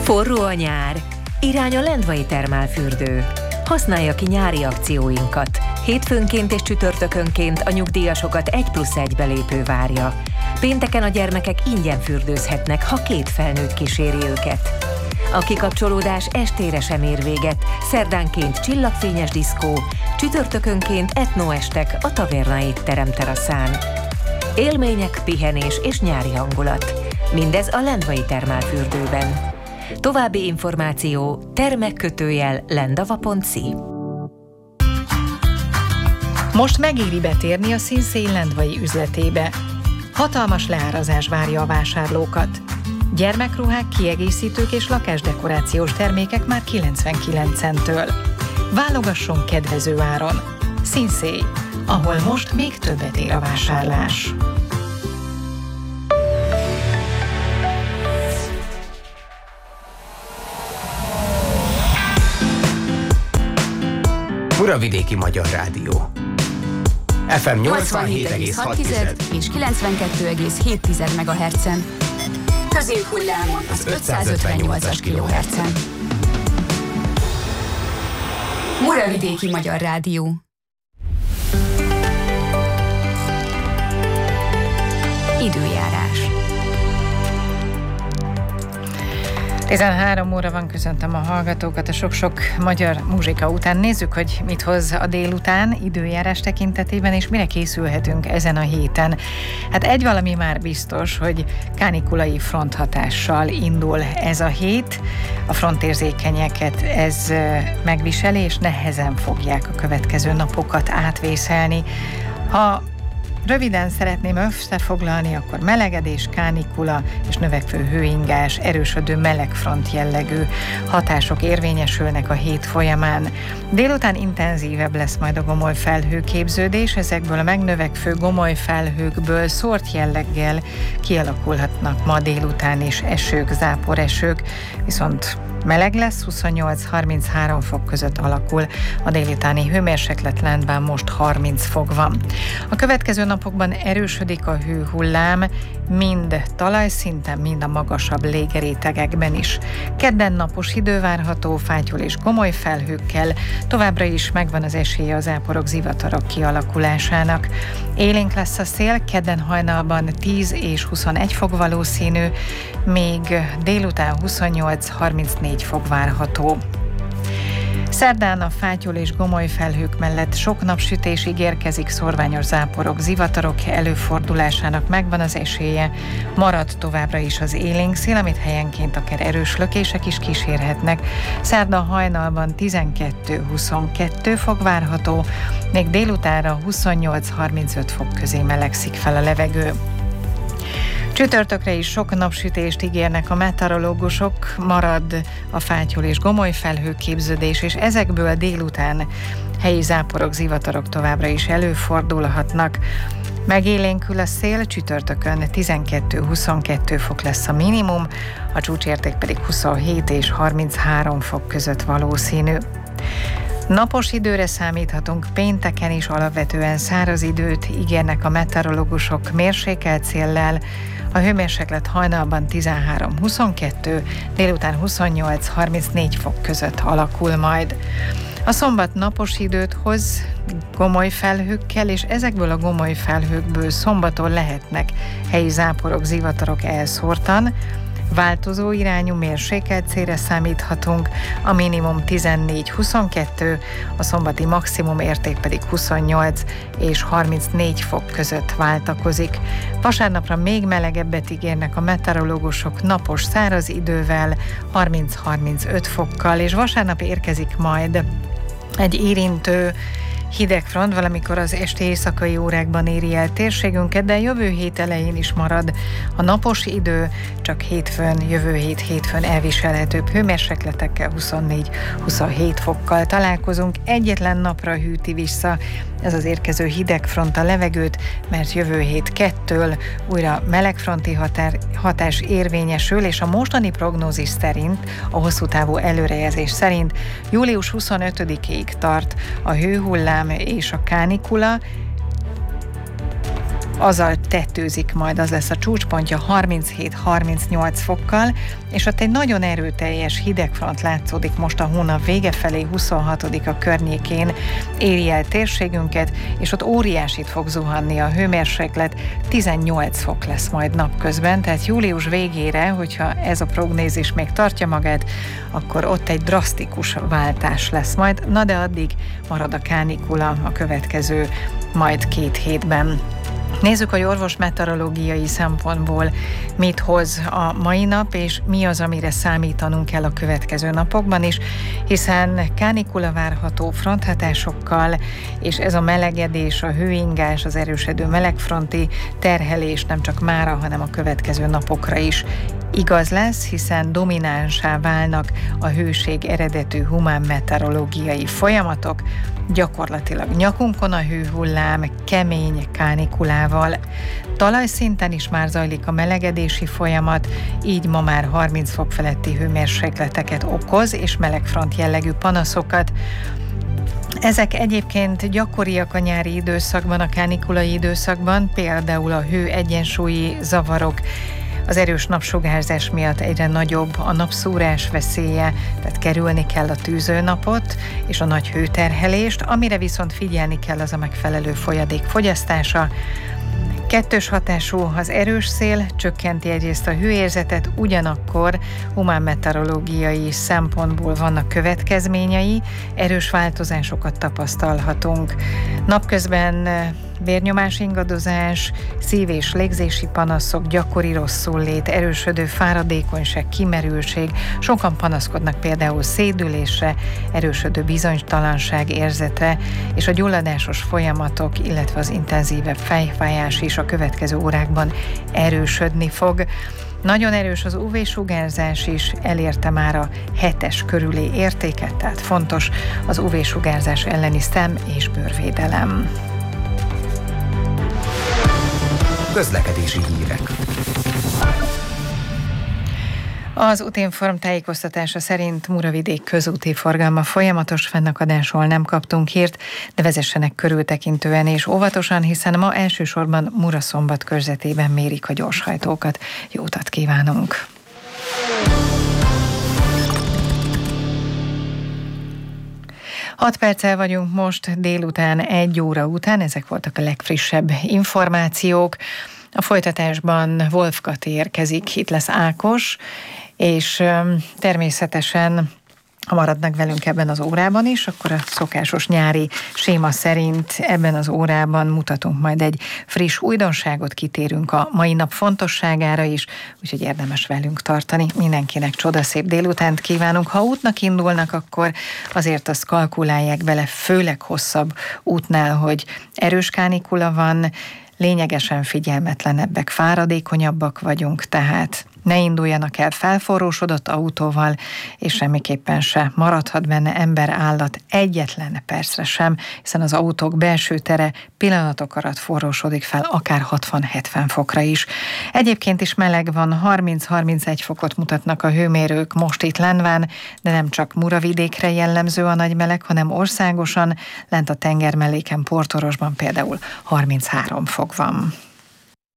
Forró a nyár. Irány a Lendvai termálfürdő. Használja ki nyári akcióinkat. Hétfőnként és csütörtökönként a nyugdíjasokat 1+1 belépő várja. Pénteken a gyermekek ingyen fürdőzhetnek, ha 2 felnőtt kíséri őket. A kikapcsolódás estére sem ér véget, szerdánként csillagfényes diszkó, csütörtökönként etnoestek a Taverna étterem teraszán. Élmények, pihenés és nyári hangulat. Mindez a Lendvai termálfürdőben. További információ termek-lendava.si. Most megéri betérni a Sinsay Lendvai üzletébe. Hatalmas leárazás várja a vásárlókat. Gyermekruhák, kiegészítők és lakásdekorációs termékek már 99 centtől. Válogasson kedvező áron. Sinsay, ahol most még többet ér a vásárlás. Muravidéki Magyar Rádió. FM 87,6 és 92,7 MHz-en. Középhullámon az 558-as kHz-en. Muravidéki Magyar Rádió. Időjárás. 13 óra van, köszöntöm a hallgatókat a sok-sok magyar muzsika után. Nézzük, hogy mit hoz a délután időjárás tekintetében, és mire készülhetünk ezen a héten. Hát egy valami már biztos, hogy kánikulai fronthatással indul ez a hét. A frontérzékenyeket ez megviseli, és nehezen fogják a következő napokat átvészelni. Ha röviden szeretném összefoglalni, akkor melegedés, kánikula és növekvő hőingás, erősödő melegfront jellegű hatások érvényesülnek a hét folyamán. Délután intenzívebb lesz majd a gomoly felhőképződés, ezekből a megnövekvő gomoly felhőkből szórt jelleggel kialakulhatnak ma délután is esők, záporesők, viszont meleg lesz, 28-33 fok között alakul a délutáni hőmérséklet, Lendván most 30 fok van. A következő napokban erősödik a hőhullám, mind talajszinten, mind a magasabb légerétegekben is. Kedden napos idő várható, fátyol és gomoly felhőkkel, továbbra is megvan az esélye az záporok, zivatarok kialakulásának. Élénk lesz a szél, kedden hajnalban 10 és 21 fok valószínű, még délután 28-34 fok várható. Szerdán a fátyol és gomoly felhők mellett sok napsütés ígérkezik, szorványos záporok, zivatarok előfordulásának megvan az esélye. Marad továbbra is az élénk szél, amit helyenként akár erős lökések is kísérhetnek. Szerda hajnalban 12-22 fok várható, még délutánra 28-35 fok közé melegszik fel a levegő. Csütörtökre is sok napsütést ígérnek a meteorológusok, marad a fátyol és gomoly felhőképződés, és ezekből délután helyi záporok, zivatarok továbbra is előfordulhatnak. Megélénkül a szél, csütörtökön 12-22 fok lesz a minimum, a csúcsérték pedig 27 és 33 fok között valószínű. Napos időre számíthatunk, pénteken is alapvetően száraz időt ígérnek a meteorológusok mérsékelt széllel, a hőmérséklet hajnalban 13-22, délután 28-34 fok között alakul majd. A szombat napos időt hoz gomoly felhőkkel, és ezekből a gomoly felhőkből szombaton lehetnek helyi záporok, zivatarok elszórtan. Változó irányú mérsékelt szélre számíthatunk, a minimum 14-22, a szombati maximum érték pedig 28 és 34 fok között váltakozik. Vasárnapra még melegebbet ígérnek a meteorológusok napos száraz idővel, 30-35 fokkal, és vasárnap érkezik majd egy érintő hidegfront, valamikor az esti éjszakai órákban éri el térségünket, de jövő hét elején is marad a napos idő, csak jövő hétfőn elviselhetőbb hőmérsékletekkel, 24-27 fokkal találkozunk. Egyetlen napra hűti vissza ez az érkező hidegfront a levegőt, mert jövő hét 2-től újra melegfronti hatás érvényesül, és a mostani prognózis szerint, a hosszú távú előrejelzés szerint július 25-ig tart a hőhullám és a kánikula, azzal tetőzik majd, az lesz a csúcspontja 37-38 fokkal, és ott egy nagyon erőteljes hidegfront látszódik most a hónap vége felé, 26-a környékén éri el térségünket, és ott óriásit fog zuhanni a hőmérséklet, 18 fok lesz majd napközben, tehát július végére, hogyha ez a prognézis még tartja magát, akkor ott egy drasztikus váltás lesz majd, na de addig marad a kánikula a következő majd 2 hétben. Nézzük, hogy orvosmeteorológiai szempontból mit hoz a mai nap, és mi az, amire számítanunk kell a következő napokban is, hiszen kánikula várható fronthatásokkal, és ez a melegedés, a hőingás, az erősödő melegfronti terhelés nem csak mára, hanem a következő napokra is igaz lesz, hiszen dominánsá válnak a hőség eredetű humán meteorológiai folyamatok, gyakorlatilag nyakunkon a hőhullám, kemény kánikulával. Talajszinten is már zajlik a melegedési folyamat, így ma már 30 fok feletti hőmérsékleteket okoz, és melegfront jellegű panaszokat. Ezek egyébként gyakoriak a nyári időszakban, a kánikulai időszakban, például a hő egyensúlyi zavarok, az erős napsugárzás miatt egyre nagyobb a napszúrás veszélye, tehát kerülni kell a tűzőnapot és a nagy hőterhelést, amire viszont figyelni kell, az a megfelelő folyadék fogyasztása. Kettős hatású az erős szél, csökkenti egyrészt a hőérzetet, ugyanakkor humán meteorológiai szempontból vannak következményei, erős változásokat tapasztalhatunk. Napközben vérnyomás ingadozás, szív- és légzési panaszok, gyakori rosszullét, erősödő fáradékonyság, kimerültség. Sokan panaszkodnak például szédülésre, erősödő bizonytalanság érzete, és a gyulladásos folyamatok, illetve az intenzívebb fejfájás is a következő órákban erősödni fog. Nagyon erős az UV-sugárzás is, elérte már a 7-es körüli értéket, tehát fontos az UV-sugárzás elleni szem- és bőrvédelem. Közlekedési hírek. Az Útinform tájékoztatása szerint Muravidék közúti forgalma folyamatos, fennakadásról nem kaptunk hírt, de vezessenek körültekintően és óvatosan, hiszen ma elsősorban Muraszombat körzetében mérik a gyorshajtókat. Jó utat kívánunk! Hat perccel vagyunk most délután 1 óra után, ezek voltak a legfrissebb információk. A folytatásban Wolf Kati érkezik, itt lesz Ákos, és természetesen, ha maradnak velünk ebben az órában is, akkor a szokásos nyári séma szerint ebben az órában mutatunk majd egy friss újdonságot, kitérünk a mai nap fontosságára is, úgyhogy érdemes velünk tartani. Mindenkinek csodaszép délutánt kívánunk. Ha útnak indulnak, akkor azért azt kalkulálják bele, főleg hosszabb útnál, hogy erős kánikula van, lényegesen figyelmetlenebbek, fáradékonyabbak vagyunk, tehát ne induljanak el felforrósodott autóval, és semmiképpen se maradhat benne ember, állat egyetlen percre sem, hiszen az autók belső tere pillanatok alatt forrósodik fel, akár 60-70 fokra is. Egyébként is meleg van, 30-31 fokot mutatnak a hőmérők most itt Lenván, de nem csak Muravidékre jellemző a nagy meleg, hanem országosan, lent a tengermelléken, Portorosban például 33 fok van.